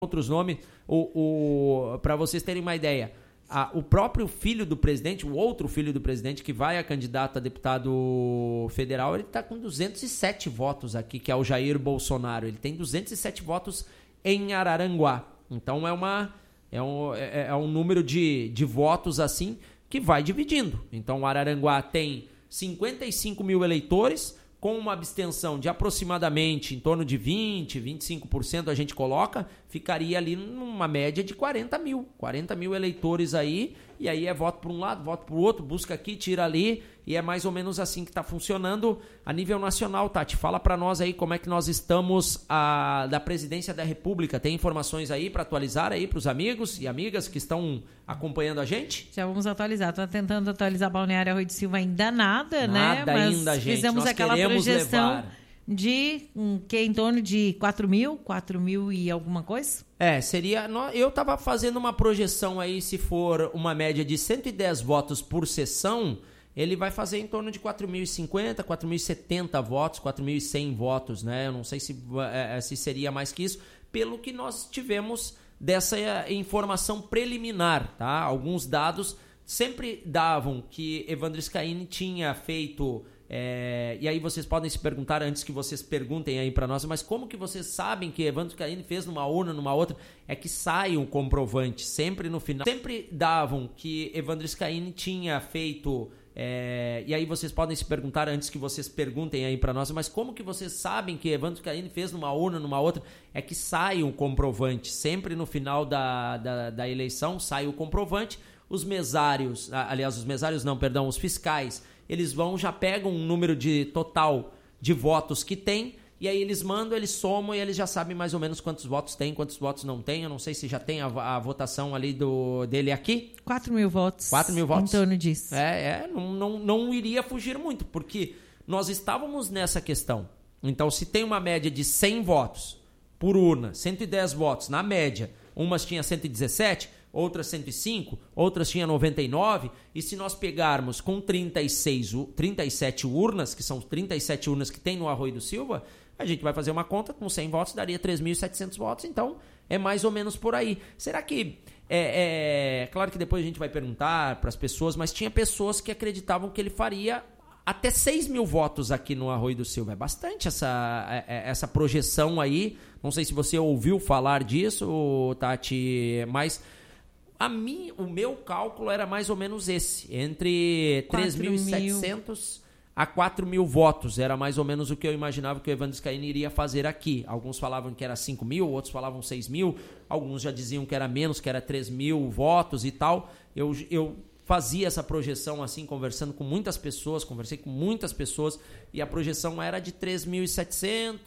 outros nomes, para vocês terem uma ideia, o próprio filho do presidente, o outro filho do presidente que vai a candidato a deputado federal, ele está com 207 votos aqui, que é o Jair Bolsonaro. Ele tem 207 votos em Araranguá. Então é um número de votos assim que vai dividindo. Então Araranguá tem 55 mil eleitores, com uma abstenção de aproximadamente em torno de 25% a gente coloca, ficaria ali numa média de 40 mil eleitores aí, e aí é voto para um lado, voto para o outro, busca aqui, tira ali, e é mais ou menos assim que está funcionando a nível nacional. Tati, fala para nós aí como é que nós estamos da presidência da República. Tem informações aí para atualizar aí para os amigos e amigas que estão acompanhando a gente? Já vamos atualizar. Estou tentando atualizar Balneário Arroio do Silva, ainda nada, né? Nada ainda, gente. Fizemos nós aquela queremos projeção levar. De em torno de 4 mil e alguma coisa? Seria... Eu estava fazendo uma projeção aí, se for uma média de 110 votos por sessão, ele vai fazer em torno de 4.050, 4.070 votos, 4.100 votos, né? Eu não sei se seria mais que isso, pelo que nós tivemos dessa informação preliminar, tá? Alguns dados sempre davam que Evandro Scaini tinha feito... e aí vocês podem se perguntar, antes que vocês perguntem aí para nós, mas como que vocês sabem que Evandro Scaini fez numa urna, numa outra? É que sai um comprovante, sempre no final. Sempre davam que Evandro Scaini tinha feito... e aí vocês podem se perguntar, antes que vocês perguntem aí para nós, mas como que vocês sabem que Evandro Scaini fez numa urna, numa outra? É que sai um comprovante, sempre no final da eleição sai o comprovante. Os mesários, os fiscais, eles já pegam um número de de votos que tem, e aí eles mandam, eles somam e eles já sabem mais ou menos quantos votos tem, quantos votos não tem. Eu não sei se já tem a votação ali dele aqui. 4 mil votos. 4 mil votos? Em torno disso. Não iria fugir muito, porque nós estávamos nessa questão. Então, se tem uma média de 100 votos por urna, 110 votos, na média, umas tinha 117... outras 105, outras tinha 99, e se nós pegarmos com 37 urnas, que são 37 urnas que tem no Arroio do Silva, a gente vai fazer uma conta, com 100 votos daria 3.700 votos, então é mais ou menos por aí. Será que, claro que depois a gente vai perguntar para as pessoas, mas tinha pessoas que acreditavam que ele faria até 6 mil votos aqui no Arroio do Silva. É bastante essa projeção aí, não sei se você ouviu falar disso, Tati, mas... O meu cálculo era mais ou menos esse, entre 3.700 a 4 mil votos, era mais ou menos o que eu imaginava que o Evandro Scaini iria fazer aqui. Alguns falavam que era 5 mil, outros falavam 6 mil, alguns já diziam que era menos, que era 3 mil votos e tal. Eu fazia essa projeção assim, conversei com muitas pessoas, e a projeção era de 3.700,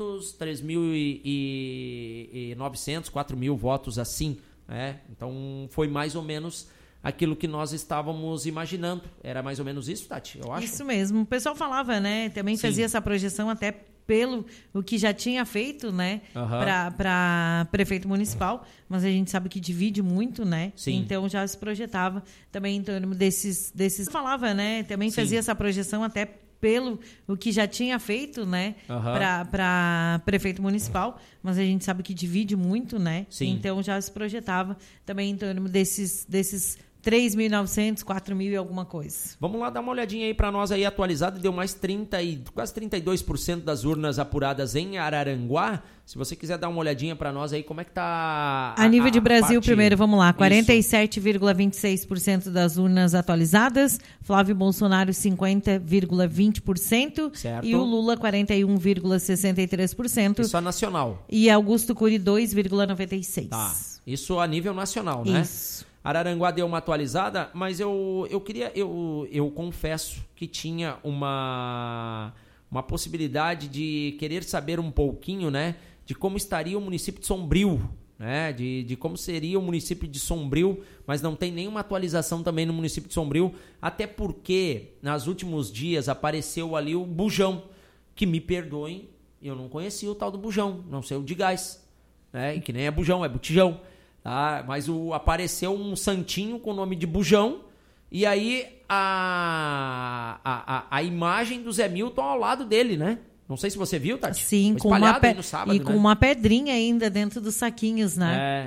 3.900, 4 mil votos assim. Então foi mais ou menos aquilo que nós estávamos imaginando. Era mais ou menos isso, Tati, eu acho? Isso mesmo. O pessoal falava, né? Também fazia essa projeção até pelo o que já tinha feito, né? Para prefeito municipal, mas a gente sabe que divide muito, né? Sim. Então já se projetava também em torno desses falava, né? Também fazia essa projeção até pelo o que já tinha feito, né? Para prefeito municipal, mas a gente sabe que divide muito, né? Sim. Então já se projetava também em torno desses 3.900, 4 mil e alguma coisa. Vamos lá dar uma olhadinha aí para nós aí atualizado. Deu mais quase 32% das urnas apuradas em Araranguá. Se você quiser dar uma olhadinha para nós aí, como é que tá a nível de Brasil, primeiro, vamos lá. 47,26% das urnas atualizadas. Flávio Bolsonaro, 50,20%. Certo. E o Lula, 41,63%. Isso é nacional. E Augusto Cury, 2,96%. Tá. Isso a nível nacional, né? Isso. Araranguá deu uma atualizada, mas eu confesso que tinha uma possibilidade de querer saber um pouquinho, né, de como estaria o município de Sombrio, né, de como seria o município de Sombrio, mas não tem nenhuma atualização também no município de Sombrio, até porque nos últimos dias apareceu ali o bujão, que me perdoem, eu não conhecia o tal do bujão, não sei o de gás, né, que nem é bujão, é botijão. Mas apareceu um santinho com o nome de bujão, e aí a imagem do Zé Milton ao lado dele, né? Não sei se você viu, Tati. Sim, com uma pedrinha ainda dentro dos saquinhos, né?